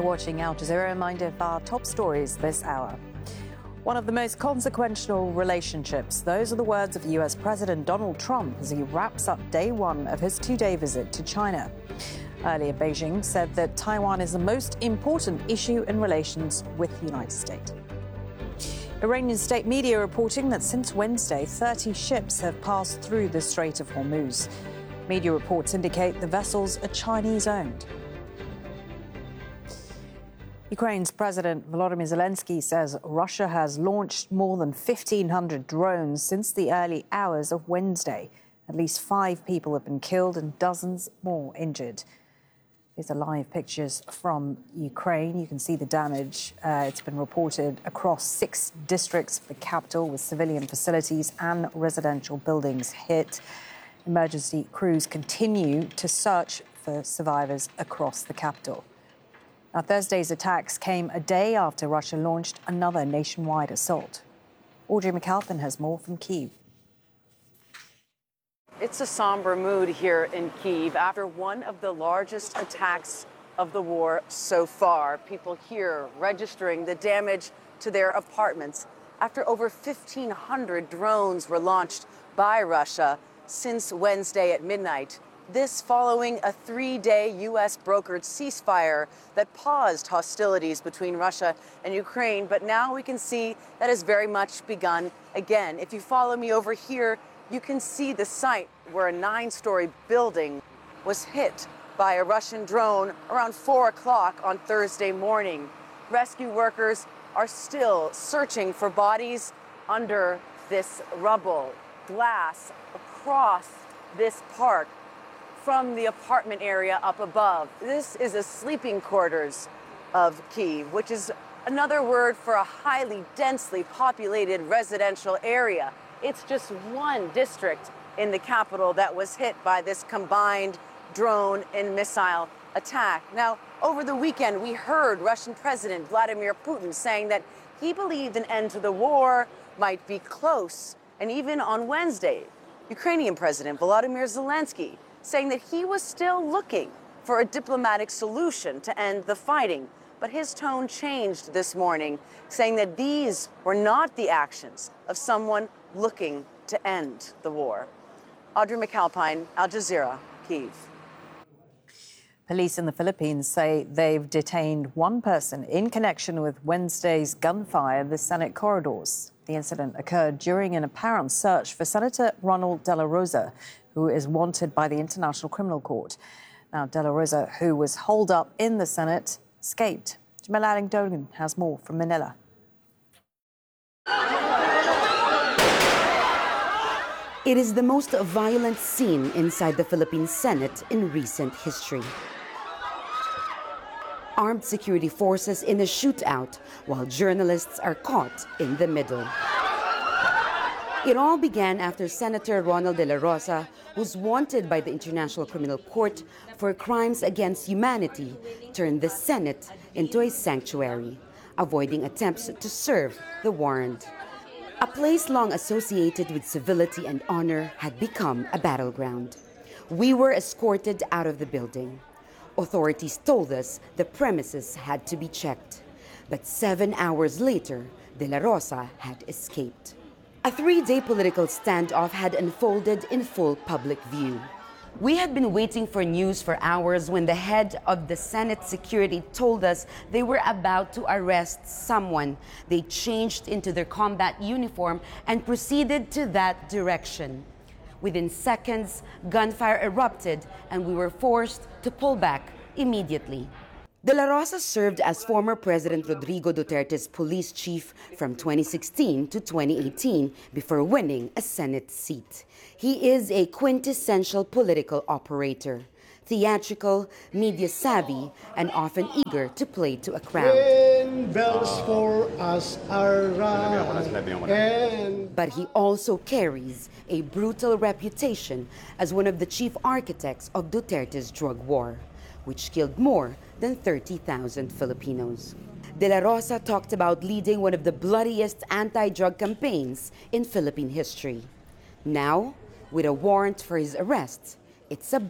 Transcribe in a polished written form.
You're watching Al Jazeera. Reminder of our top stories this hour. One of the most consequential relationships. Those are the words of US President Donald Trump as he wraps up day one of his two-day visit to China. Earlier, Beijing said that Taiwan is the most important issue in relations with the United States. Iranian state media reporting that since Wednesday, 30 ships have passed through the Strait of Hormuz. Media reports indicate the vessels are Chinese-owned. Ukraine's President Volodymyr Zelensky says Russia has launched more than 1,500 drones since the early hours of Wednesday. At least 5 people have been killed and dozens more injured. These are live pictures from Ukraine. You can see the damage. It's been reported across 6 districts of the capital with civilian facilities and residential buildings hit. Emergency crews continue to search for survivors across the capital. Now, Thursday's attacks came a day after Russia launched another nationwide assault. Audrey McAlpin has more from Kyiv. It's a somber mood here in Kyiv after one of the largest attacks of the war so far. People here registering the damage to their apartments after over 1,500 drones were launched by Russia since Wednesday at midnight. This following a 3-day U.S. brokered ceasefire that paused hostilities between Russia and Ukraine. But now we can see that has very much begun again. If you follow me over here, you can see the site where a 9-story building was hit by a Russian drone around 4 o'clock on Thursday morning. Rescue workers are still searching for bodies under this rubble. Glass across this park from the apartment area up above. This is a sleeping quarters of Kyiv, which is another word for a highly densely populated residential area. It's just one district in the capital that was hit by this combined drone and missile attack. Now, over the weekend, we heard Russian President Vladimir Putin saying that he believed an end to the war might be close. And even on Wednesday, Ukrainian President Volodymyr Zelensky saying that he was still looking for a diplomatic solution to end the fighting. But his tone changed this morning, saying that these were not the actions of someone looking to end the war. Audrey McAlpine, Al Jazeera, Kyiv. Police in the Philippines say they've detained one person in connection with Wednesday's gunfire in the Senate corridors. The incident occurred during an apparent search for Senator Ronald De La Rosa, who is wanted by the International Criminal Court. Now, De La Rosa, who was holed up in the Senate, escaped. Jamel Aling-Dogan has more from Manila. It is the most violent scene inside the Philippine Senate in recent history. Armed security forces in a shootout while journalists are caught in the middle. It all began after Senator Ronald De La Rosa, who's wanted by the International Criminal Court for crimes against humanity, turned the Senate into a sanctuary, avoiding attempts to serve the warrant. A place long associated with civility and honor had become a battleground. We were escorted out of the building. Authorities told us the premises had to be checked. But 7 hours later, De La Rosa had escaped. A 3-day political standoff had unfolded in full public view. We had been waiting for news for hours when the head of the Senate security told us they were about to arrest someone. They changed into their combat uniform and proceeded to that direction. Within seconds, gunfire erupted and we were forced to pull back immediately. De La Rosa served as former President Rodrigo Duterte's police chief from 2016 to 2018 before winning a Senate seat. He is a quintessential political operator, theatrical, media savvy, and often eager to play to a crowd. Bells for us are rung. But he also carries a brutal reputation as one of the chief architects of Duterte's drug war, which killed more than 30,000 Filipinos. De La Rosa talked about leading one of the bloodiest anti-drug campaigns in Philippine history. Now, with a warrant for his arrest, it's a